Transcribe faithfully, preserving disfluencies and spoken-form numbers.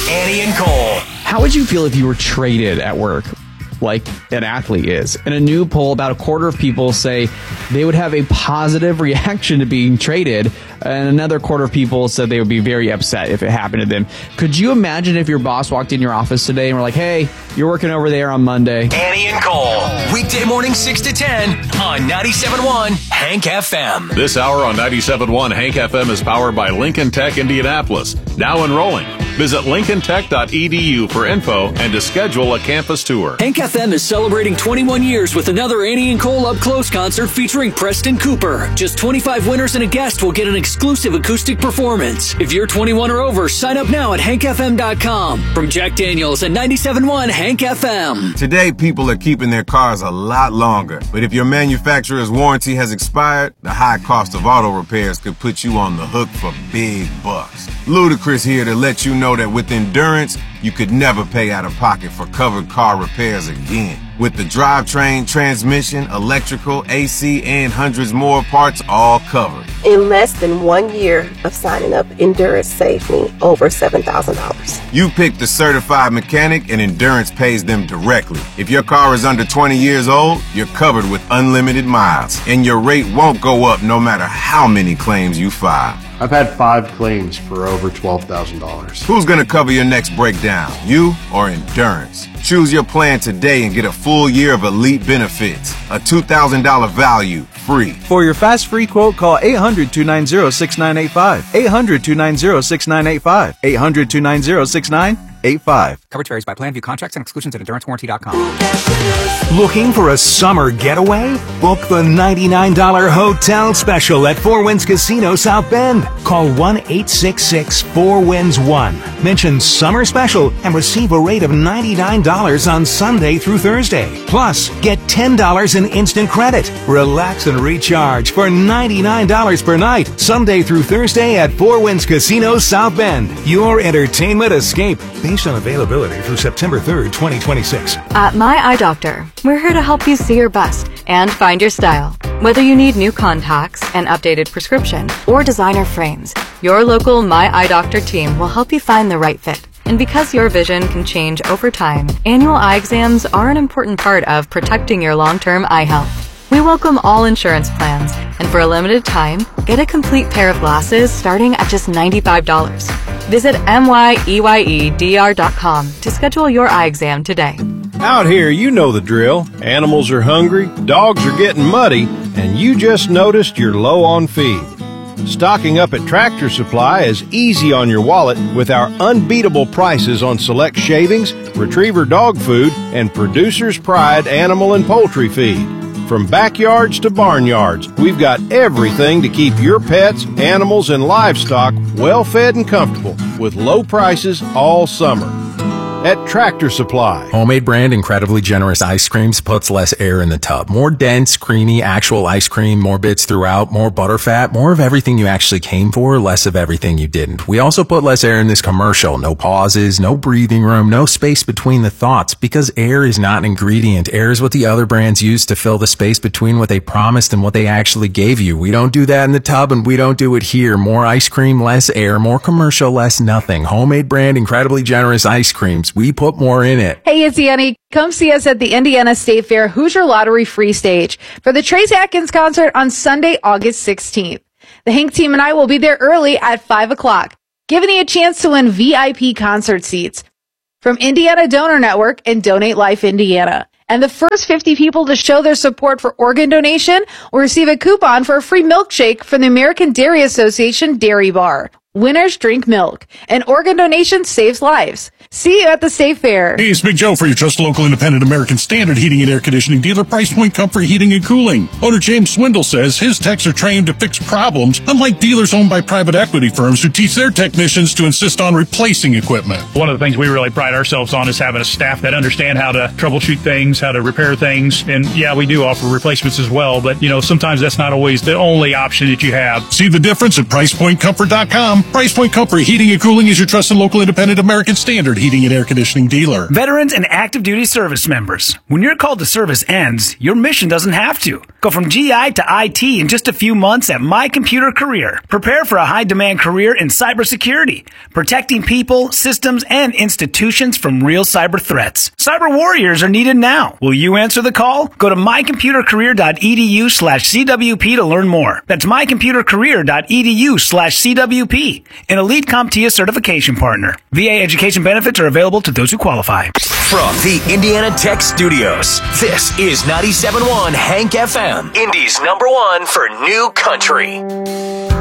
Annie and Cole. How would you feel if you were traded at work, like an athlete is? In a new poll, about a quarter of people say they would have a positive reaction to being traded, and another quarter of people said they would be very upset if it happened to them. Could you imagine if your boss walked in your office today and were like, hey, you're working over there on Monday? Annie and Cole. Weekday morning six to ten on ninety-seven point one Hank F M. This hour on ninety-seven point one Hank F M is powered by Lincoln Tech Indianapolis. Now enrolling. Visit lincoln tech dot e d u for info and to schedule a campus tour. Hank F M is celebrating twenty-one years with another Annie and Cole Up Close concert featuring Preston Cooper. Just twenty-five winners and a guest will get an exclusive acoustic performance. If you're twenty-one or over, sign up now at hank f m dot com. From Jack Daniels and ninety-seven point one Hank F M. Today, people are keeping their cars a lot longer. But if your manufacturer's warranty has expired, the high cost of auto repairs could put you on the hook for big bucks. Ludacris here to let you know that with Endurance, you could never pay out of pocket for covered car repairs again. With the drivetrain, transmission, electrical, A C, and hundreds more parts all covered. In less than one year of signing up, Endurance saved me over seven thousand dollars. You pick the certified mechanic and Endurance pays them directly. If your car is under twenty years old, you're covered with unlimited miles. And your rate won't go up no matter how many claims you file. I've had five claims for over twelve thousand dollars. Who's going to cover your next breakdown, you or Endurance? Choose your plan today and get a full year of elite benefits. A two thousand dollars value, free. For your fast free quote, call eight hundred, two nine zero, six nine eight five. eight hundred, two nine zero, six nine eight five. eight hundred, two nine zero, six nine eight five. Coverage varies by plan. View contracts and exclusions at endurance warranty dot com. Looking for a summer getaway? Book the ninety-nine dollars hotel special at Four Winds Casino South Bend. Call one eight six six, four winds one. Mention summer special and receive a rate of ninety-nine dollars on Sunday through Thursday. Plus, get ten dollars in instant credit. Relax and recharge for ninety-nine dollars per night, Sunday through Thursday at Four Winds Casino South Bend. Your entertainment escape. Based on availability through September third, twenty twenty-six. At My Eye Doctor, we're here to help you see your best and find your style. Whether you need new contacts, an updated prescription, or designer frames, your local My Eye Doctor team will help you find the right fit. And because your vision can change over time, annual eye exams are an important part of protecting your long-term eye health. We welcome all insurance plans, and for a limited time, get a complete pair of glasses starting at just ninety-five dollars. Visit M Y E Y E D R dot com to schedule your eye exam today. Out here, you know the drill. Animals are hungry, dogs are getting muddy, and you just noticed you're low on feed. Stocking up at Tractor Supply is easy on your wallet with our unbeatable prices on select shavings, retriever dog food, and Producer's Pride animal and poultry feed. From backyards to barnyards, we've got everything to keep your pets, animals, and livestock well fed and comfortable with low prices all summer. At Tractor Supply. Homemade brand incredibly generous ice creams puts less air in the tub. More dense, creamy, actual ice cream, more bits throughout, more butterfat, more of everything you actually came for, less of everything you didn't. We also put less air in this commercial. No pauses, no breathing room, no space between the thoughts, because air is not an ingredient. Air is what the other brands use to fill the space between what they promised and what they actually gave you. We don't do that in the tub, and we don't do it here. More ice cream, less air, more commercial, less nothing. Homemade brand, incredibly generous ice creams. We put more in it. Hey, it's Annie. Come see us at the Indiana State Fair Hoosier Lottery Free Stage for the Trace Atkins concert on Sunday, August sixteenth. The Hank team and I will be there early at five o'clock, giving you a chance to win V I P concert seats from Indiana Donor Network and Donate Life Indiana. And the first fifty people to show their support for organ donation will receive a coupon for a free milkshake from the American Dairy Association Dairy Bar. Winners drink milk, and organ donation saves lives. See you at the State Fair. Hey, it's Big Joe for your trusted local independent American Standard heating and air conditioning dealer, Price Point Comfort Heating and Cooling. Owner James Swindle says his techs are trained to fix problems, unlike dealers owned by private equity firms who teach their technicians to insist on replacing equipment. One of the things we really pride ourselves on is having a staff that understand how to troubleshoot things, how to repair things. And yeah, we do offer replacements as well, but you know, sometimes that's not always the only option that you have. See the difference at price point comfort dot com. Price Point Comfort Heating and Cooling is your trusted local independent American Standard heating and air conditioning dealer. Veterans and active duty service members. When your call to service ends, your mission doesn't have to. Go from G I to I T in just a few months at My Computer Career. Prepare for a high-demand career in cybersecurity, protecting people, systems, and institutions from real cyber threats. Cyber warriors are needed now. Will you answer the call? Go to mycomputercareer.edu slash CWP to learn more. That's mycomputercareer.edu slash CWP, an Elite CompTIA certification partner. V A education benefits are available to those who qualify. From the Indiana Tech Studios, this is ninety-seven point one Hank F M, Indy's number one for new country.